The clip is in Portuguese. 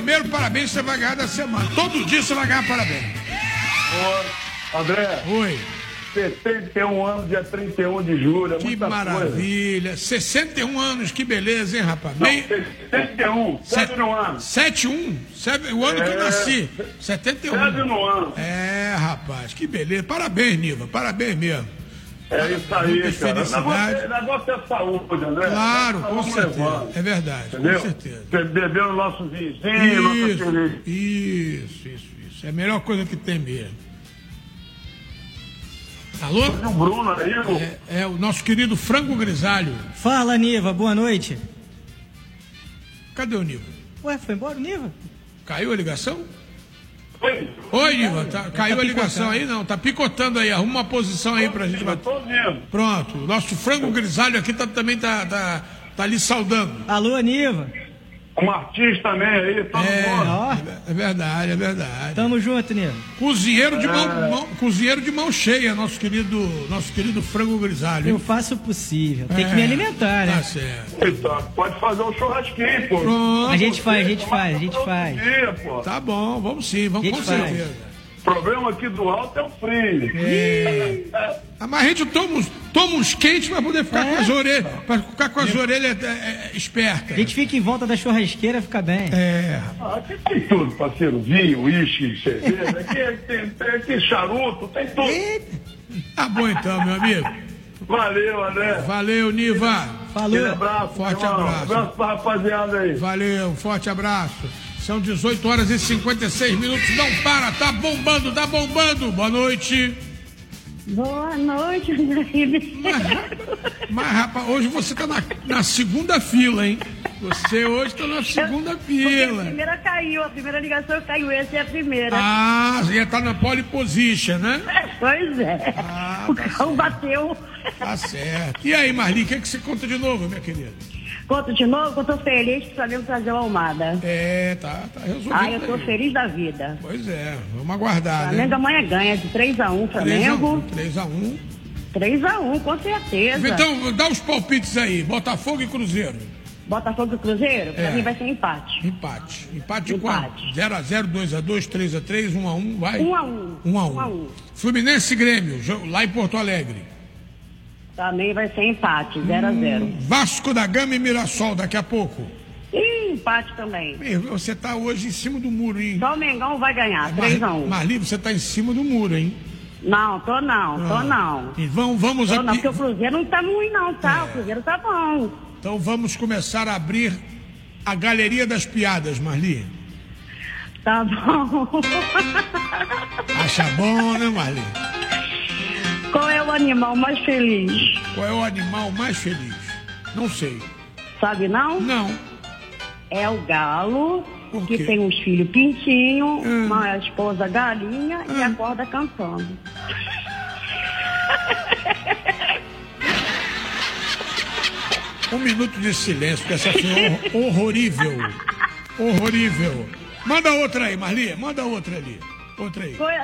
Primeiro parabéns você vai ganhar da semana. Todo dia você vai ganhar parabéns. Ô, André. Oi. 71 anos, dia 31 de julho. Que maravilha. Coisa. 61 anos, que beleza, hein, rapaz? Não, 71, 7 no ano. 71? O ano que eu nasci. 71. 7 no ano. É, rapaz, que beleza. Parabéns, Niva, parabéns mesmo. É isso aí, cara. Felicidade. O negócio é saúde, André. Claro, com certeza. É verdade, entendeu? Com certeza. Beber o nosso vinhozinho, nossa cerveja. Isso. É a melhor coisa que tem mesmo. Alô? O Bruno aí, é o nosso querido Frango Grisalho. Fala, Niva, boa noite. Cadê o Niva? Ué, foi embora o Niva? Caiu a ligação? Oi, Niva, caiu a ligação aí? Não, tá picotando aí, arruma uma posição aí pra gente bater. Pronto, o nosso Frango Grisalho aqui também tá ali saudando. Alô, Niva. Um artista também aí, todo mundo. É verdade. Tamo junto, Niva. Cozinheiro de mão cheia, nosso querido Frango Grisalho. Eu faço o possível, tem que me alimentar, né? Tá certo. Então, pode fazer um churrasquinho, pô. Pronto. A gente faz. Dia, pô. Tá bom, vamos sim, vamos com certeza. O problema aqui do alto é o frio. Mas a gente toma uns quentes pra poder ficar com as orelhas, espertas. A gente fica em volta da churrasqueira, fica bem. Aqui tem tudo, parceiro. Vinho, uísque, cerveja. Aqui charuto, tem tudo. Tá bom então, meu amigo. Valeu, André. Valeu, Niva. Falou. Abraço, forte abraço. Abraço pra rapaziada aí. Valeu, forte abraço. São 18 horas e 56 minutos. Não para, tá bombando. Boa noite. Boa noite, André. Mas, rapaz, hoje você tá na segunda fila, hein? Você hoje tá na segunda fila. A primeira ligação caiu, essa é a primeira. Você ia estar na pole position, né? Pois é. O carro bateu. Tá certo. E aí, Marli, o que você conta de novo, minha querida? Conto de novo, que eu tô feliz que o Flamengo trazer o Almada. Tá resolvido. Eu tô feliz da vida. Pois é, vamos aguardar, Flamengo, né? Amanhã ganha de 3-1, Flamengo. 3-1. 3-1, com certeza. Então, dá os palpites aí, Botafogo e Cruzeiro. Botafogo e Cruzeiro? Pra mim vai ser empate. Empate quanto? 0-0, 2-2, 3-3, 1-1, vai? 1-1. Fluminense e Grêmio, lá em Porto Alegre. Também vai ser empate, 0-0. Vasco da Gama e Mirassol, daqui a pouco. Empate também. Você tá hoje em cima do muro, hein? Só o Mengão vai ganhar, 3-1. Marli, você tá em cima do muro, hein? Não, tô não. E vamos aqui. Não, porque o Cruzeiro não tá ruim não, tá? O Cruzeiro tá bom. Então vamos começar a abrir a galeria das piadas, Marli. Tá bom. Acha bom, né, Marli? Qual é o animal mais feliz? Qual é o animal mais feliz? Não sei. Sabe não? Não. É o galo, Por que quê? tem uns filhos pintinhos, uma esposa galinha e acorda cantando. Um minuto de silêncio, porque essa foi horrorível. Manda outra aí, Marli. Manda outra ali. Outra aí.